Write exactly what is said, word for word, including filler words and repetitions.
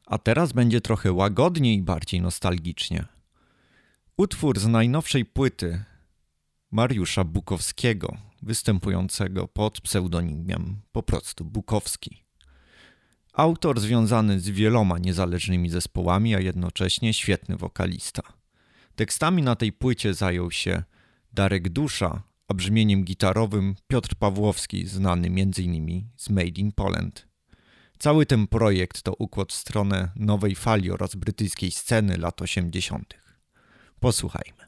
A teraz będzie trochę łagodniej i bardziej nostalgicznie. Utwór z najnowszej płyty Mariusza Bukowskiego, występującego pod pseudonimem po prostu Bukowski. Autor związany z wieloma niezależnymi zespołami, a jednocześnie świetny wokalista. Tekstami na tej płycie zajął się Darek Dusza, a brzmieniem gitarowym Piotr Pawłowski, znany między innymi z Made in Poland. Cały ten projekt to układ w stronę nowej fali oraz brytyjskiej sceny lat osiemdziesiątych. Posłuchajmy.